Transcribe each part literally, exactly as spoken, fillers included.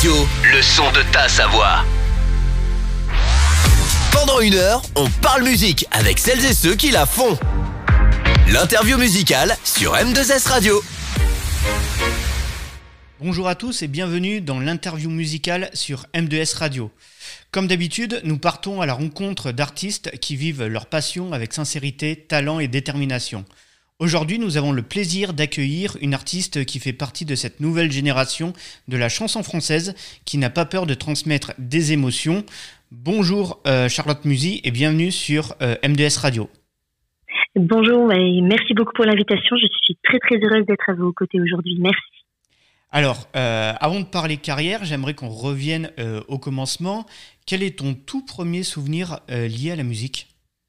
Radio, le son de ta Savoie. Pendant une heure, on parle musique avec celles et ceux qui la font. L'interview musicale sur M deux S Radio. Bonjour à tous et bienvenue dans l'interview musicale sur M deux S Radio. Comme d'habitude, nous partons à la rencontre d'artistes qui vivent leur passion avec sincérité, talent et détermination. Aujourd'hui, nous avons le plaisir d'accueillir une artiste qui fait partie de cette nouvelle génération de la chanson française qui n'a pas peur de transmettre des émotions. Bonjour euh, Charlotte Musy et bienvenue sur euh, M deux S Radio. Bonjour et merci beaucoup pour l'invitation. Je suis très très heureuse d'être à vos côtés aujourd'hui. Merci. Alors, euh, avant de parler carrière, j'aimerais qu'on revienne euh, au commencement. Quel est ton tout premier souvenir euh, lié à la musique ?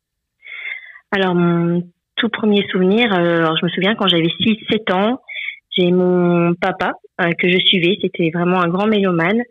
Alors, mon tout premier souvenir, euh, alors je me souviens quand j'avais six sept ans, j'ai mon papa euh, que je suivais, c'était vraiment un grand mélomane.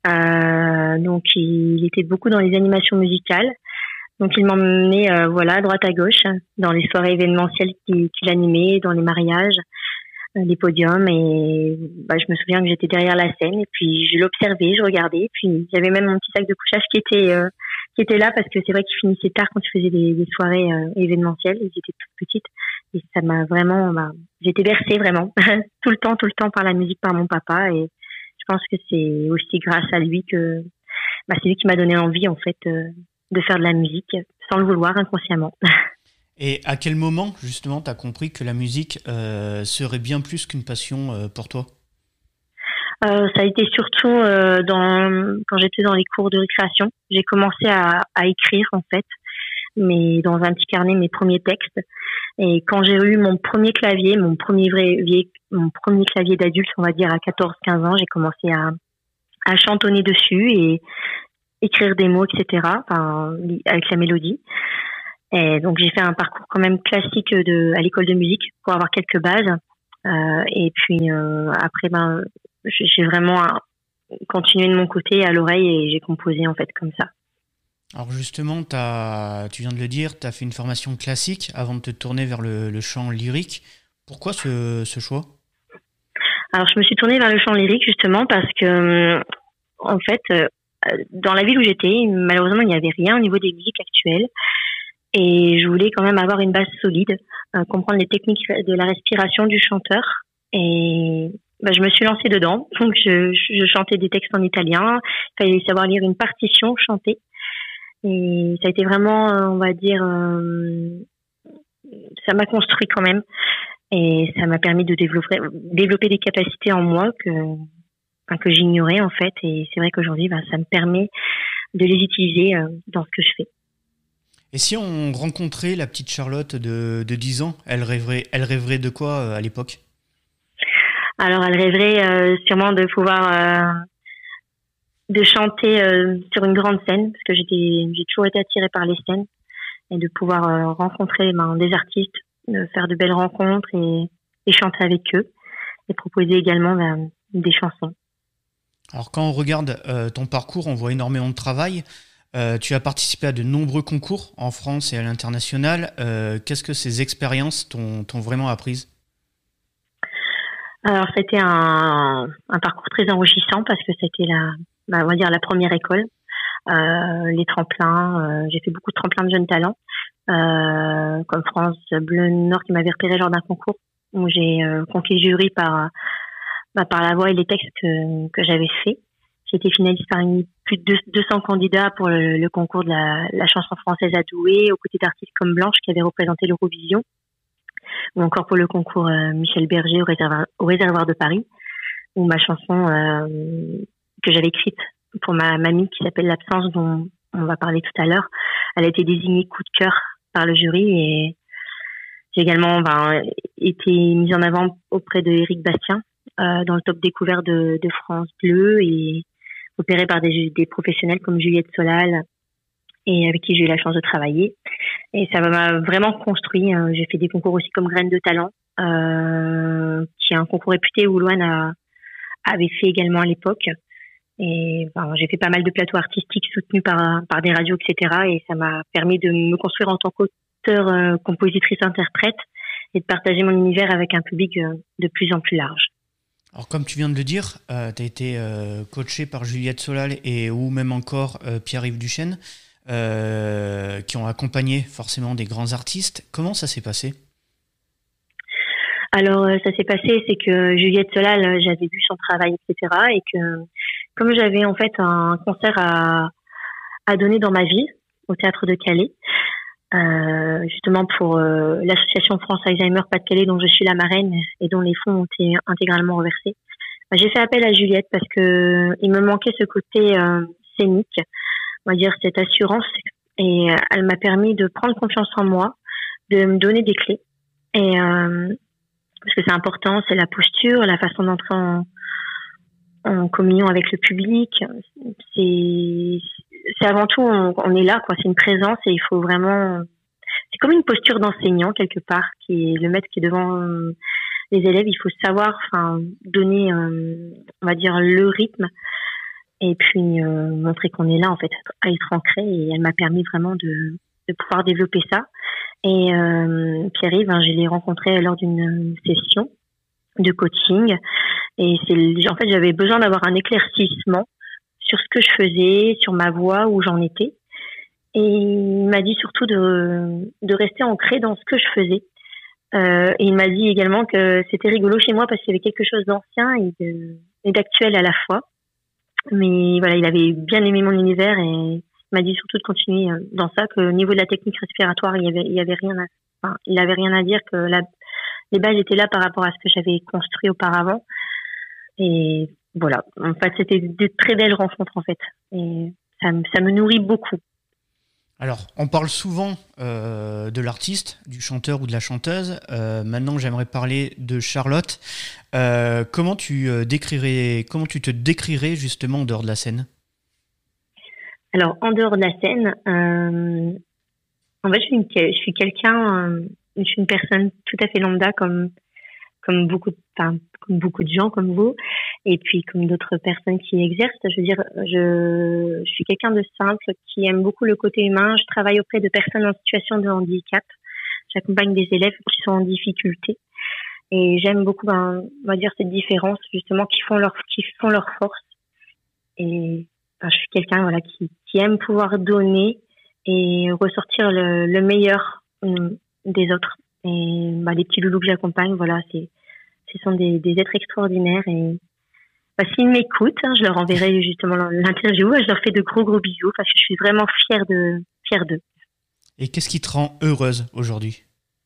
Euh, donc, il était beaucoup dans les animations musicales. Donc, il m'emmenait euh, voilà, à droite à gauche, dans les soirées événementielles qu'il, qu'il animait, dans les mariages, les podiums, et bah, je me souviens que j'étais derrière la scène et puis je l'observais, je regardais, puis j'avais même mon petit sac de couchage qui était euh, qui était là parce que c'est vrai qu'il finissait tard quand il faisait des, des soirées euh, événementielles, j'étais toute petite et ça m'a vraiment bah, j'étais bercée vraiment tout le temps tout le temps par la musique, par mon papa, et je pense que c'est aussi grâce à lui que bah, c'est lui qui m'a donné envie en fait euh, de faire de la musique sans le vouloir, inconsciemment. Et à quel moment, justement, tu as compris que la musique euh, serait bien plus qu'une passion euh, pour toi ? euh, Ça a été surtout euh, dans, quand j'étais dans les cours de récréation. J'ai commencé à, à écrire, en fait, mais dans un petit carnet, mes premiers textes. Et quand j'ai eu mon premier clavier, mon premier, vrai, mon premier clavier d'adulte, on va dire à quatorze quinze ans, j'ai commencé à, à chantonner dessus et écrire des mots, et cetera, enfin, avec la mélodie. Et donc j'ai fait un parcours quand même classique de à l'école de musique pour avoir quelques bases. Euh, et puis euh, après ben j'ai vraiment continué de mon côté à l'oreille et j'ai composé en fait comme ça. Alors justement, t'as, tu viens de le dire, tu as fait une formation classique avant de te tourner vers le, le chant lyrique. Pourquoi ce, ce choix ? Alors je me suis tournée vers le chant lyrique justement parce que en fait dans la ville où j'étais, malheureusement il n'y avait rien au niveau des musiques actuelles. Et je voulais quand même avoir une base solide, euh, comprendre les techniques de la respiration du chanteur. Et bah, je me suis lancée dedans. Donc, je, je chantais des textes en italien. Il fallait savoir lire une partition, chanter. Et ça a été vraiment, on va dire, euh, ça m'a construit quand même. Et ça m'a permis de développer, développer des capacités en moi que, enfin, que j'ignorais en fait. Et c'est vrai qu'aujourd'hui, bah, ça me permet de les utiliser euh, dans ce que je fais. Et si on rencontrait la petite Charlotte de, de dix ans, elle rêverait, elle rêverait de quoi euh, à l'époque ? Alors, elle rêverait euh, sûrement de pouvoir euh, de chanter euh, sur une grande scène, parce que j'étais, j'ai toujours été attirée par les scènes, et de pouvoir euh, rencontrer ben, des artistes, de faire de belles rencontres et, et chanter avec eux, et proposer également ben, des chansons. Alors, quand on regarde euh, ton parcours, on voit énormément de travail. Euh, tu as participé à de nombreux concours en France et à l'international. Euh, qu'est-ce que ces expériences t'ont, t'ont vraiment apprises ? Alors, c'était un, un parcours très enrichissant parce que c'était la, bah, on va dire la première école. Euh, les tremplins, euh, j'ai fait beaucoup de tremplins de jeunes talents, euh, comme France Bleu Nord qui m'avait repéré lors d'un concours où j'ai euh, conquis le jury par, bah, par la voix et les textes que, que j'avais faits. J'ai été finaliste parmi plus de deux cents candidats pour le, le concours de la, la chanson française à Douai, aux côtés d'artistes comme Blanche qui avaient représenté l'Eurovision, ou encore pour le concours euh, Michel Berger au réservoir, au réservoir de Paris, où ma chanson euh, que j'avais écrite pour ma mamie qui s'appelle L'Absence, dont on va parler tout à l'heure, elle a été désignée coup de cœur par le jury, et j'ai également ben, été mise en avant auprès de Éric Bastien euh, dans le top découvert de, de France Bleu, et opérée par des, des professionnels comme Juliette Solal et avec qui j'ai eu la chance de travailler. Et ça m'a vraiment construit. J'ai fait des concours aussi comme Graines de Talent, euh, qui est un concours réputé où Louane a, avait fait également à l'époque. Et enfin, j'ai fait pas mal de plateaux artistiques soutenus par, par des radios, et cetera. Et ça m'a permis de me construire en tant qu'auteur, euh, compositrice, interprète, et de partager mon univers avec un public euh, de plus en plus large. Alors comme tu viens de le dire, euh, tu as été euh, coaché par Juliette Solal et ou même encore euh, Pierre-Yves Duchesne, euh, qui ont accompagné forcément des grands artistes. Comment ça s'est passé? Alors, euh, ça s'est passé, c'est que Juliette Solal, euh, j'avais vu son travail, et cetera. Et que, comme j'avais en fait un concert à, à donner dans ma ville, au Théâtre de Calais, euh, justement pour euh, l'association France Alzheimer Pas-de-Calais, dont je suis la marraine et dont les fonds ont été intégralement reversés, bah, j'ai fait appel à Juliette parce que il me manquait ce côté euh, scénique, on va dire cette assurance. Et euh, elle m'a permis de prendre confiance en moi, de me donner des clés. Et... Euh, parce que c'est important, c'est la posture, la façon d'entrer en, en communion avec le public. C'est, c'est avant tout, on, on est là, quoi. C'est une présence et il faut vraiment. C'est comme une posture d'enseignant quelque part, qui est le maître qui est devant euh, les élèves. Il faut savoir, enfin, donner, euh, on va dire, le rythme et puis euh, montrer qu'on est là, en fait, à être ancré. Et elle m'a permis vraiment de, de pouvoir développer ça. Et euh, Pierre-Yves, hein, je l'ai rencontré lors d'une session de coaching. Et c'est, en fait, j'avais besoin d'avoir un éclaircissement sur ce que je faisais, sur ma voix, où j'en étais. Et il m'a dit surtout de, de rester ancré dans ce que je faisais. Euh, et il m'a dit également que c'était rigolo chez moi parce qu'il y avait quelque chose d'ancien et, de, et d'actuel à la fois. Mais voilà, il avait bien aimé mon univers et m'a dit surtout de continuer dans ça, que au niveau de la technique respiratoire, il y avait, il y avait rien à, enfin, il avait rien à dire, que la, les bases étaient là par rapport à ce que j'avais construit auparavant. Et voilà. En fait, c'était de très belles rencontres, en fait. Et ça, ça me nourrit beaucoup. Alors, on parle souvent euh, de l'artiste, du chanteur ou de la chanteuse. Euh, maintenant, j'aimerais parler de Charlotte. Euh, comment tu euh, décrirais, comment tu te décrirais justement en dehors de la scène? Alors, en dehors de la scène, euh, en fait, je suis, une, je suis quelqu'un, euh, je suis une personne tout à fait lambda, comme comme beaucoup, de, enfin, comme beaucoup de gens, comme vous, et puis comme d'autres personnes qui exercent. Je veux dire, je, je suis quelqu'un de simple, qui aime beaucoup le côté humain. Je travaille auprès de personnes en situation de handicap. J'accompagne des élèves qui sont en difficulté, et j'aime beaucoup, ben, on va dire, cette différence justement, qui font leur, qui font leur force. Et je suis quelqu'un, voilà, qui, qui aime pouvoir donner et ressortir le, le meilleur euh, des autres. Et bah, les petits loulous que j'accompagne, voilà, c'est, ce sont des, des êtres extraordinaires. Et bah, s'ils m'écoutent, hein, je leur enverrai justement l'interview. Je leur fais de gros gros bisous parce que je suis vraiment fière de fière d'eux. Et qu'est-ce qui te rend heureuse aujourd'hui?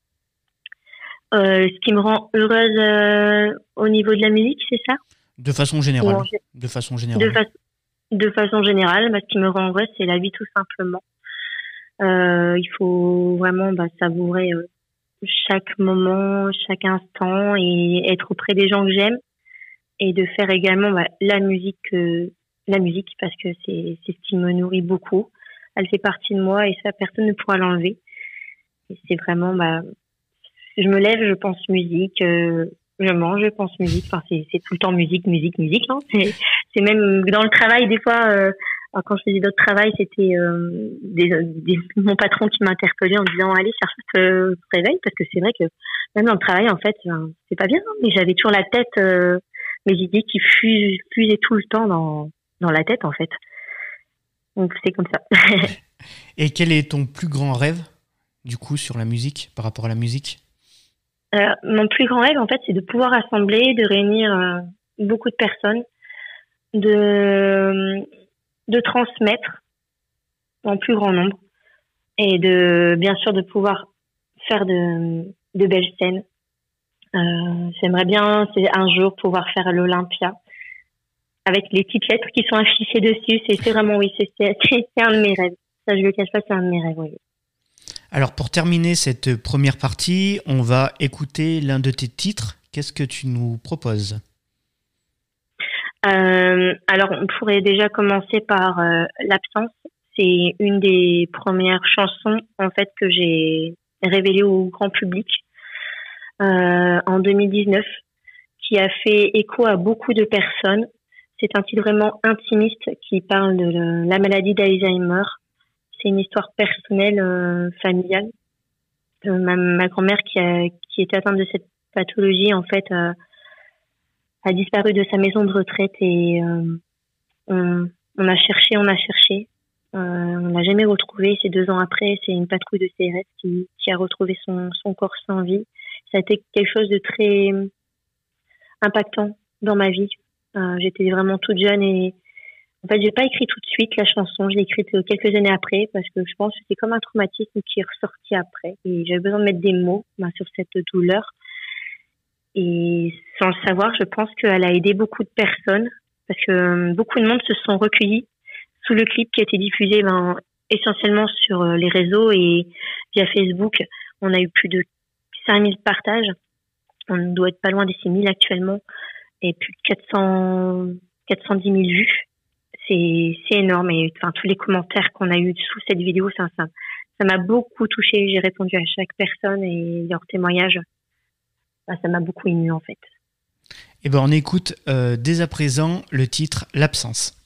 euh, Ce qui me rend heureuse euh, au niveau de la musique, c'est ça? De façon générale. Bon, de façon générale. De façon De façon générale, bah, ce qui me rend heureuse, c'est la vie tout simplement. Euh, il faut vraiment bah, savourer euh, chaque moment, chaque instant et être auprès des gens que j'aime et de faire également bah, la musique, euh, la musique parce que c'est, c'est ce qui me nourrit beaucoup. Elle fait partie de moi et ça, personne ne pourra l'enlever. Et c'est vraiment, bah, je me lève, je pense musique, euh, je mange, je pense musique. Enfin, c'est, c'est tout le temps musique, musique, musique. Hein. C'est, c'est même dans le travail, des fois, euh, alors quand je faisais d'autres travails, c'était euh, des, des, mon patron qui m'interpellait en disant « Allez, Charlotte, euh, réveille », parce que c'est vrai que même dans le travail, en fait, euh, c'est pas bien, hein, mais j'avais toujours la tête, euh, mes idées qui fusent, fusaient tout le temps dans, dans la tête, en fait. Donc, c'est comme ça. Et quel est ton plus grand rêve, du coup, sur la musique, par rapport à la musique? euh, Mon plus grand rêve, en fait, c'est de pouvoir assembler, de réunir euh, beaucoup de personnes, de... de transmettre en plus grand nombre et de bien sûr de pouvoir faire de, de belles scènes. Euh, j'aimerais bien c'est un jour pouvoir faire l'Olympia avec les petites lettres qui sont affichées dessus. C'est, c'est vraiment oui, c'est, c'est, c'est un de mes rêves. Ça, je le cache pas, c'est un de mes rêves. Oui. Alors pour terminer cette première partie, on va écouter l'un de tes titres. Qu'est-ce que tu nous proposes? Euh, alors, on pourrait déjà commencer par euh, L'Absence. C'est une des premières chansons en fait que j'ai révélée au grand public euh, en deux mille dix-neuf, qui a fait écho à beaucoup de personnes. C'est un titre vraiment intimiste qui parle de la maladie d'Alzheimer. C'est une histoire personnelle, euh, familiale. Euh, ma, ma grand-mère qui, a, qui était atteinte de cette pathologie, en fait, euh, a disparu de sa maison de retraite et euh, on, on a cherché, on a cherché. Euh, on l'a jamais retrouvé. C'est deux ans après, c'est une patrouille de C R S qui, qui a retrouvé son, son corps sans vie. Ça a été quelque chose de très impactant dans ma vie. Euh, j'étais vraiment toute jeune et en fait, j'ai pas écrit tout de suite la chanson. Je l'ai écrite quelques années après parce que je pense que c'est comme un traumatisme qui est ressorti après et j'avais besoin de mettre des mots ben, sur cette douleur. Et sans le savoir, je pense qu'elle a aidé beaucoup de personnes parce que beaucoup de monde se sont recueillis sous le clip qui a été diffusé ben, essentiellement sur les réseaux et via Facebook. On a eu plus de cinq mille partages. On doit être pas loin des six mille actuellement et plus de quatre cents, quatre cent dix mille vues. C'est, c'est énorme et enfin, tous les commentaires qu'on a eu sous cette vidéo, ça, ça, ça m'a beaucoup touchée. J'ai répondu à chaque personne et leurs témoignages. Ben, ça m'a beaucoup émue en fait. Eh ben, on écoute euh, dès à présent le titre L'absence.